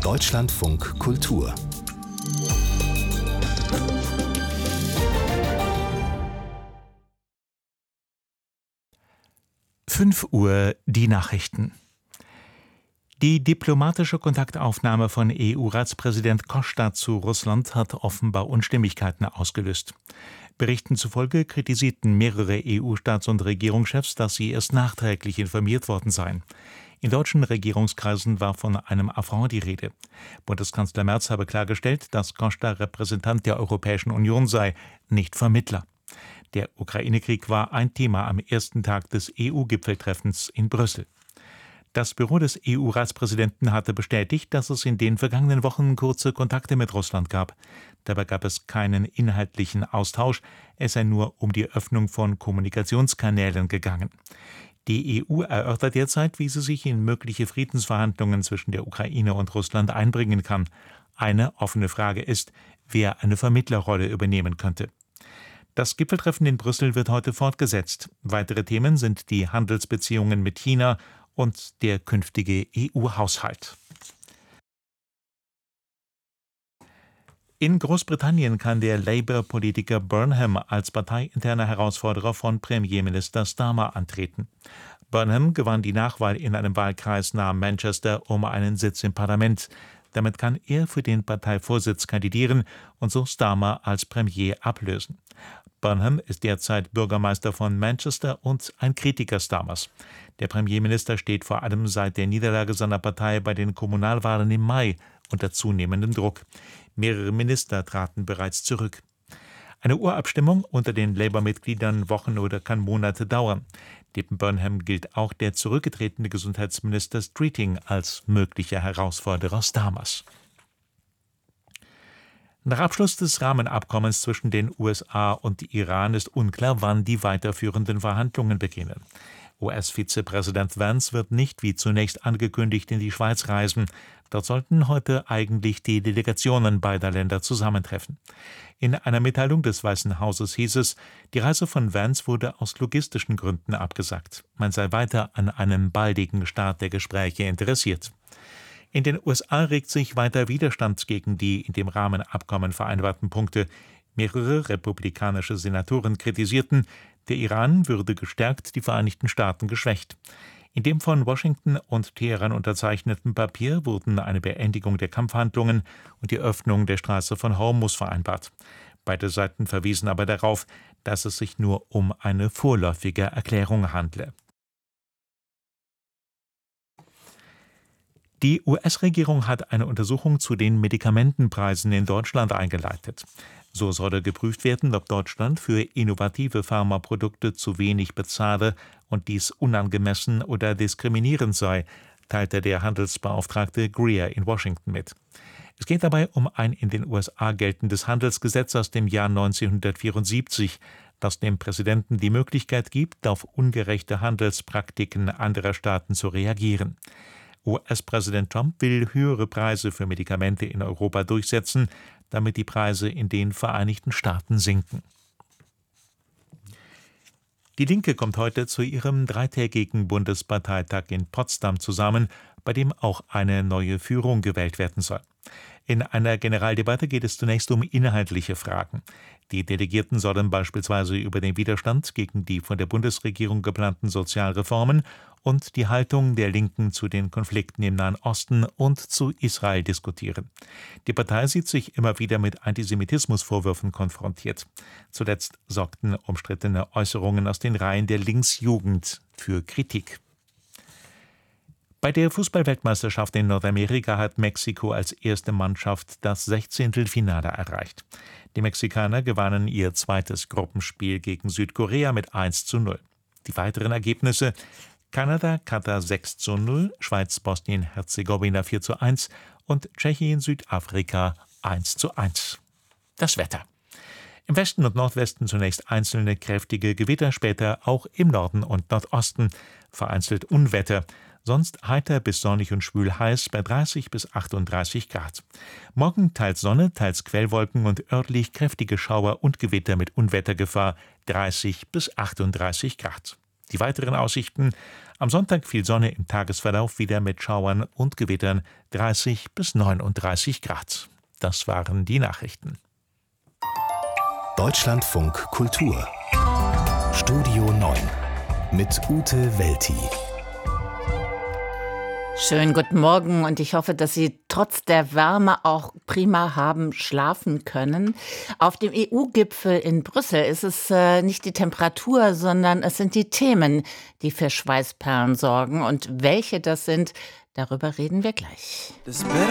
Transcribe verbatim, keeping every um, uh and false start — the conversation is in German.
Deutschlandfunk Kultur. fünf Uhr die Nachrichten. Die diplomatische Kontaktaufnahme von E U-Ratspräsident Costa zu Russland hat offenbar Unstimmigkeiten ausgelöst. Berichten zufolge kritisierten mehrere E U-Staats- und Regierungschefs, dass sie erst nachträglich informiert worden seien. In deutschen Regierungskreisen war von einem Affront die Rede. Bundeskanzler Merz habe klargestellt, dass Costa Repräsentant der Europäischen Union sei, nicht Vermittler. Der Ukraine-Krieg war ein Thema am ersten Tag des E U-Gipfeltreffens in Brüssel. Das Büro des E U-Ratspräsidenten hatte bestätigt, dass es in den vergangenen Wochen kurze Kontakte mit Russland gab. Dabei gab es keinen inhaltlichen Austausch, es sei nur um die Öffnung von Kommunikationskanälen gegangen. Die E U erörtert derzeit, wie sie sich in mögliche Friedensverhandlungen zwischen der Ukraine und Russland einbringen kann. Eine offene Frage ist, wer eine Vermittlerrolle übernehmen könnte. Das Gipfeltreffen in Brüssel wird heute fortgesetzt. Weitere Themen sind die Handelsbeziehungen mit China und der künftige E U-Haushalt. In Großbritannien kann der Labour-Politiker Burnham als parteiinterner Herausforderer von Premierminister Starmer antreten. Burnham gewann die Nachwahl in einem Wahlkreis nahe Manchester um einen Sitz im Parlament. Damit kann er für den Parteivorsitz kandidieren und so Starmer als Premier ablösen. Burnham ist derzeit Bürgermeister von Manchester und ein Kritiker Starmers. Der Premierminister steht vor allem seit der Niederlage seiner Partei bei den Kommunalwahlen im Mai unter zunehmendem Druck. Mehrere Minister traten bereits zurück. Eine Urabstimmung unter den Labour-Mitgliedern Wochen oder kann Monate dauern. Neben Burnham gilt auch der zurückgetretene Gesundheitsminister Streeting als möglicher Herausforderer Starmers. Nach Abschluss des Rahmenabkommens zwischen den U S A und Iran ist unklar, wann die weiterführenden Verhandlungen beginnen. U S-Vizepräsident Vance wird nicht wie zunächst angekündigt in die Schweiz reisen. Dort sollten heute eigentlich die Delegationen beider Länder zusammentreffen. In einer Mitteilung des Weißen Hauses hieß es, die Reise von Vance wurde aus logistischen Gründen abgesagt. Man sei weiter an einem baldigen Start der Gespräche interessiert. In den U S A regt sich weiter Widerstand gegen die in dem Rahmenabkommen vereinbarten Punkte. Mehrere republikanische Senatoren kritisierten, der Iran würde gestärkt, die Vereinigten Staaten geschwächt. In dem von Washington und Teheran unterzeichneten Papier wurden eine Beendigung der Kampfhandlungen und die Öffnung der Straße von Hormuz vereinbart. Beide Seiten verwiesen aber darauf, dass es sich nur um eine vorläufige Erklärung handle. Die U S-Regierung hat eine Untersuchung zu den Medikamentenpreisen in Deutschland eingeleitet. So solle geprüft werden, ob Deutschland für innovative Pharmaprodukte zu wenig bezahle und dies unangemessen oder diskriminierend sei, teilte der Handelsbeauftragte Greer in Washington mit. Es geht dabei um ein in den U S A geltendes Handelsgesetz aus dem Jahr neunzehnhundertvierundsiebzig, das dem Präsidenten die Möglichkeit gibt, auf ungerechte Handelspraktiken anderer Staaten zu reagieren. U S-Präsident Trump will höhere Preise für Medikamente in Europa durchsetzen, damit die Preise in den Vereinigten Staaten sinken. Die Linke kommt heute zu ihrem dreitägigen Bundesparteitag in Potsdam zusammen, bei dem auch eine neue Führung gewählt werden soll. In einer Generaldebatte geht es zunächst um inhaltliche Fragen. Die Delegierten sollen beispielsweise über den Widerstand gegen die von der Bundesregierung geplanten Sozialreformen und die Haltung der Linken zu den Konflikten im Nahen Osten und zu Israel diskutieren. Die Partei sieht sich immer wieder mit Antisemitismusvorwürfen konfrontiert. Zuletzt sorgten umstrittene Äußerungen aus den Reihen der Linksjugend für Kritik. Bei der Fußballweltmeisterschaft in Nordamerika hat Mexiko als erste Mannschaft das Sechzehntelfinale erreicht. Die Mexikaner gewannen ihr zweites Gruppenspiel gegen Südkorea mit eins zu null. Die weiteren Ergebnisse: Kanada, Katar sechs zu null, Schweiz, Bosnien-Herzegowina vier zu eins und Tschechien, Südafrika eins zu eins. Das Wetter. Im Westen und Nordwesten zunächst einzelne kräftige Gewitter, später auch im Norden und Nordosten vereinzelt Unwetter. Sonst heiter bis sonnig und schwül heiß bei dreißig bis achtunddreißig Grad. Morgen teils Sonne, teils Quellwolken und örtlich kräftige Schauer und Gewitter mit Unwettergefahr dreißig bis achtunddreißig Grad. Die weiteren Aussichten: Am Sonntag viel Sonne, im Tagesverlauf wieder mit Schauern und Gewittern, dreißig bis neununddreißig Grad. Das waren die Nachrichten. Deutschlandfunk Kultur Studio neun mit Ute Welti. Schönen guten Morgen und ich hoffe, dass Sie trotz der Wärme auch prima haben schlafen können. Auf dem E U-Gipfel in Brüssel ist es äh, nicht die Temperatur, sondern es sind die Themen, die für Schweißperlen sorgen. Und welche das sind, darüber reden wir gleich.